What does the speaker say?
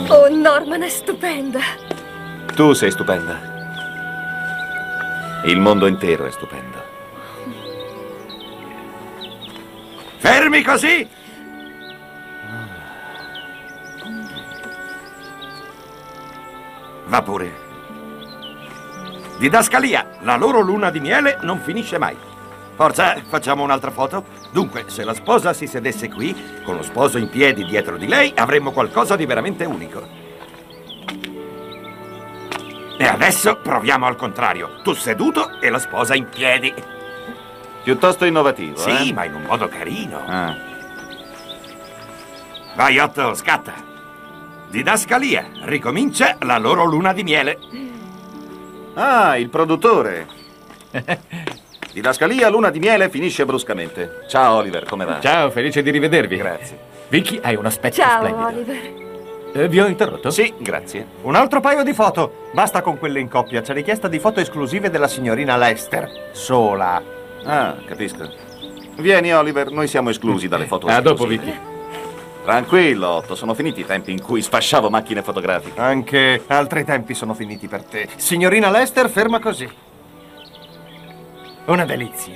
Oh, Norman è stupenda. Tu sei stupenda. Il mondo intero è stupendo. Fermi così! Va pure. Didascalia, la loro luna di miele non finisce mai. Forza, facciamo un'altra foto? Dunque, se la sposa si sedesse qui, con lo sposo in piedi dietro di lei, avremmo qualcosa di veramente unico. E adesso proviamo al contrario. Tu seduto e la sposa in piedi. Piuttosto innovativo, Sì, ma in un modo carino. Ah. Vai, Otto, scatta. Didascalia, ricomincia la loro luna di miele. Ah, il produttore. Didascalia, luna di miele, finisce bruscamente. Ciao, Oliver, come va? Ciao, felice di rivedervi. Grazie. Vicky, hai un aspetto Ciao, splendido. Oliver. Vi ho interrotto? Sì, grazie. Un altro paio di foto. Basta con quelle in coppia. C'è richiesta di foto esclusive della signorina Lester. Sola. Ah, capisco. Vieni, Oliver, noi siamo esclusi dalle foto A dopo, esclusive. Vicky. Tranquillo, Otto, sono finiti i tempi in cui sfasciavo macchine fotografiche. Anche altri tempi sono finiti per te. Signorina Lester, ferma così. Una delizia.